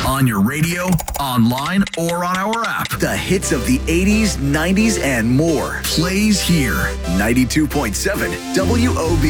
On your radio, online, or on our app. The hits of the 80s, 90s, and more. Plays here. 92.7 WOB.